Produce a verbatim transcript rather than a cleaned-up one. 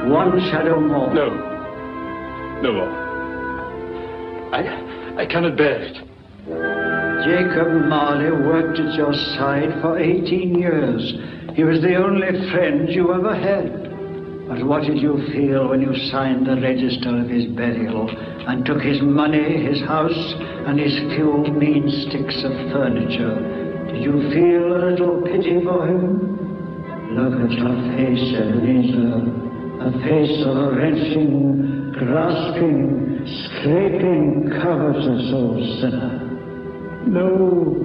One shadow more. No. No more. I, I cannot bear it. Jacob Marley worked at your side for eighteen years. He was the only friend you ever had. But what did you feel when you signed the register of his burial and took his money, his house, and his few mean sticks of furniture? Did you feel a little pity for him? Look at your face, Ebenezer. A face of a wrenching, grasping, scraping, covetous old sinner. No.